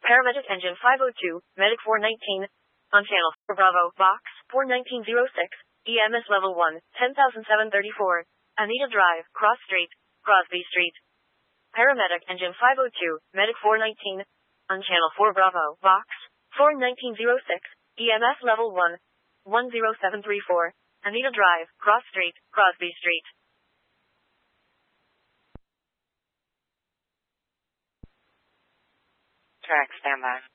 Paramedic Engine 502, Medic 419. On Channel 4 Bravo, Box 41906, EMS Level 1, 10,734. Anita Drive, Cross Street, Crosby Street. Paramedic Engine 502, Medic 419. On Channel 4 Bravo, Box 41906, EMS Level 1, 10734. Anita Drive, Cross Street, Crosby Street. Track, standby.